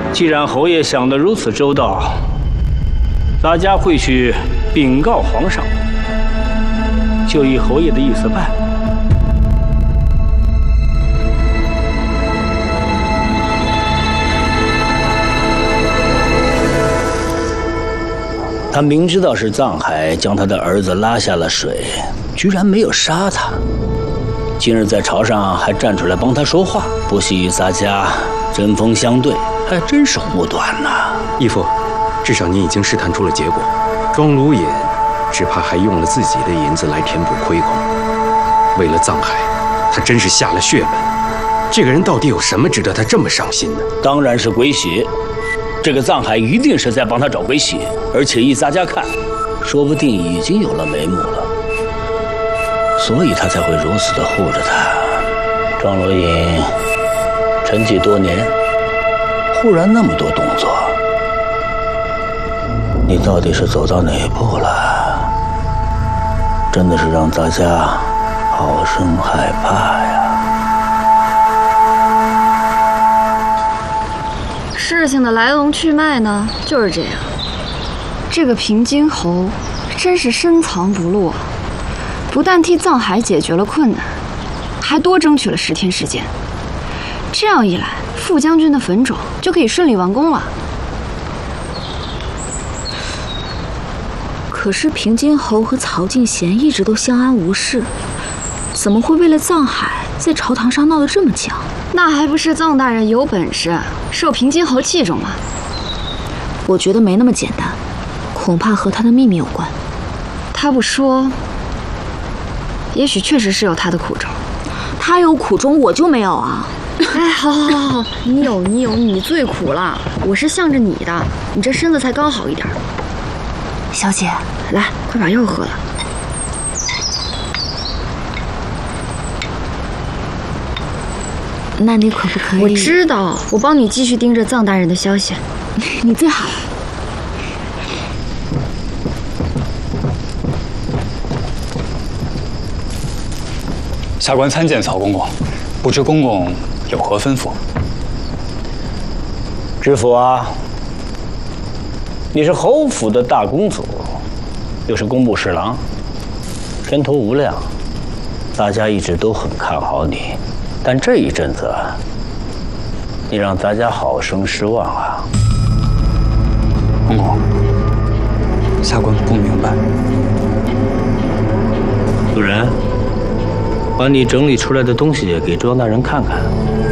既然侯爷想得如此周到，咱家会去禀告皇上，就依侯爷的意思办。他明知道是藏海将他的儿子拉下了水，居然没有杀他。今日在朝上还站出来帮他说话，不惜与咱家针锋相对，还真是护短呐！ 义父，至少你已经试探出了结果。庄卢隐只怕还用了自己的银子来填补亏空。为了藏海，他真是下了血本。这个人到底有什么值得他这么伤心呢？ 当然是鬼血。这个藏海一定是在帮他找鬼血，而且依咱家看，说不定已经有了眉目了，所以他才会如此的护着他。庄罗隐沉寂多年，忽然那么多动作，你到底是走到哪一步了？真的是让咱家好生害怕呀！ 事情的来龙去脉呢，就是这样。这个平津侯真是深藏不露啊，不但替藏海解决了困难，还多争取了10天时间。这样一来，副将军的坟冢就可以顺利完工了。 可是平津侯和曹敬贤一直都相安无事，怎么会为了藏海在朝堂上闹得这么僵？ 那还不是藏大人有本事，受平津侯器重吗？ 我觉得没那么简单，恐怕和他的秘密有关。 他不说，也许确实是有他的苦衷。 他有苦衷，我就没有啊。 哎，好，你有，你最苦了。我是向着你的，你这身子才刚好一点。 小姐， 来，快把药喝了。 那你可不可以？ 我知道，我帮你继续盯着藏大人的消息。 你最好。 下官参见曹公公，不知公公有何吩咐？ 知府啊，你是侯府的大公主，又是工部侍郎，前途无量，大家一直都很看好你。但这一阵子，你让咱家好生失望啊！ 公公，下官不明白。 主人，把你整理出来的东西给庄大人看看。